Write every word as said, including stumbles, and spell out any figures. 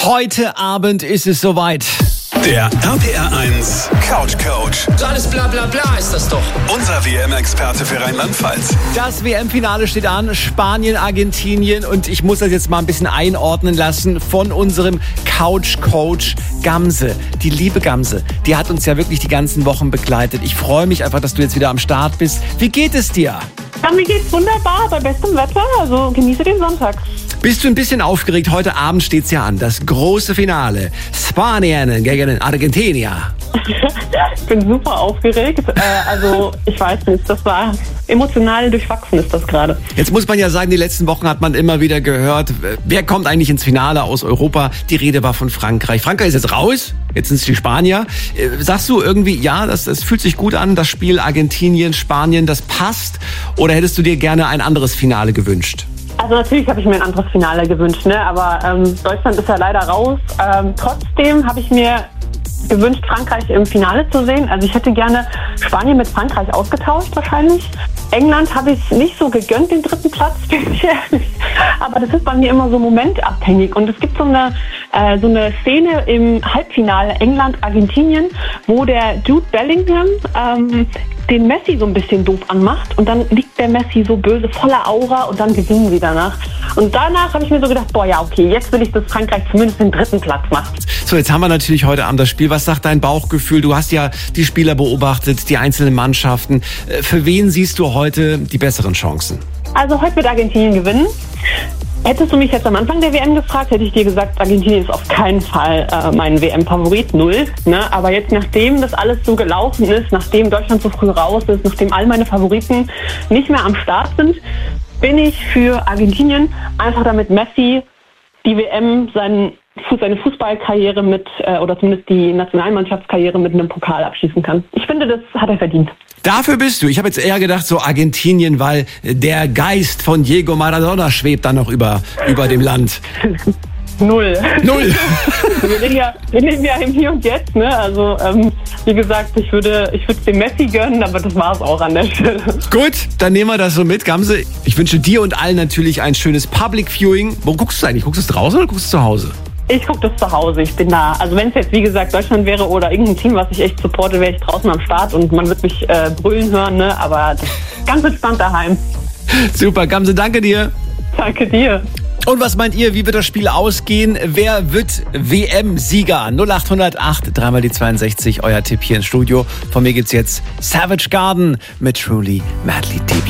Heute Abend ist es soweit. Der R P R eins Couch Coach. So alles bla bla bla ist das doch. Unser W M-Experte für Rheinland-Pfalz. Das W M-Finale steht an, Spanien, Argentinien, und ich muss das jetzt mal ein bisschen einordnen lassen von unserem Couch Coach Gamse. Die liebe Gamse, die hat uns ja wirklich die ganzen Wochen begleitet. Ich freue mich einfach, dass du jetzt wieder am Start bist. Wie geht es dir? Ja, mir geht's wunderbar, bei bestem Wetter, also genieße den Sonntag. Bist du ein bisschen aufgeregt? Heute Abend steht's ja an, das große Finale. Spanien gegen Argentinien. Ich bin super aufgeregt. Äh, also ich weiß nicht, das war emotional durchwachsen ist das gerade. Jetzt muss man ja sagen, die letzten Wochen hat man immer wieder gehört, wer kommt eigentlich ins Finale aus Europa? Die Rede war von Frankreich. Frankreich ist jetzt raus, jetzt sind es die Spanier. Äh, sagst du irgendwie, ja, das, das fühlt sich gut an, das Spiel Argentinien, Spanien, das passt? Oder hättest du dir gerne ein anderes Finale gewünscht? Also natürlich habe ich mir ein anderes Finale gewünscht, ne? Aber ähm, Deutschland ist ja leider raus. Ähm, trotzdem habe ich mir gewünscht, Frankreich im Finale zu sehen. Also ich hätte gerne Spanien mit Frankreich ausgetauscht wahrscheinlich. England habe ich nicht so gegönnt, den dritten Platz, bin ich ehrlich. Aber das ist bei mir immer so momentabhängig. Und es gibt so eine, äh, so eine Szene im Halbfinale England-Argentinien, wo der Jude Bellingham ähm, den Messi so ein bisschen doof anmacht. Und dann liegt der Messi so böse, voller Aura, und dann gewinnen sie danach. Und danach habe ich mir so gedacht, boah, ja, okay, jetzt will ich, dass Frankreich zumindest den dritten Platz macht. So, jetzt haben wir natürlich heute Abend das Spiel. Was sagt dein Bauchgefühl? Du hast ja die Spieler beobachtet, die einzelnen Mannschaften. Für wen siehst du heute die besseren Chancen? Also heute wird Argentinien gewinnen. Hättest du mich jetzt am Anfang der W M gefragt, hätte ich dir gesagt, Argentinien ist auf keinen Fall äh, mein W M-Favorit, null. Ne? Aber jetzt, nachdem das alles so gelaufen ist, nachdem Deutschland so früh raus ist, nachdem all meine Favoriten nicht mehr am Start sind, bin ich für Argentinien, einfach damit Messi die W M, seinen, seine Fußballkarriere mit, äh, oder zumindest die Nationalmannschaftskarriere mit einem Pokal abschließen kann. Ich finde, das hat er verdient. Dafür bist du. Ich habe jetzt eher gedacht, so Argentinien, weil der Geist von Diego Maradona schwebt dann noch über, über dem Land. Null. Null. Wir leben ja, wir leben ja im Hier und Jetzt, ne? Also, ähm, wie gesagt, ich würde, ich würde dem Messi gönnen, aber das war's auch an der Stelle. Gut, dann nehmen wir das so mit, Gamse. Ich wünsche dir und allen natürlich ein schönes Public Viewing. Wo guckst du eigentlich? Guckst du es draußen oder guckst du zu Hause? Ich gucke das zu Hause, ich bin da. Also wenn es jetzt, wie gesagt, Deutschland wäre oder irgendein Team, was ich echt supporte, wäre ich draußen am Start und man wird mich äh, brüllen hören, ne? Aber das ist ganz entspannt daheim. Super, Gamse, danke dir. Danke dir. Und was meint ihr, wie wird das Spiel ausgehen? Wer wird W M-Sieger? null acht null acht, dreimal die zweiundsechzig, euer Tipp hier ins Studio. Von mir gibt's jetzt Savage Garden mit Truly Madly Deeply.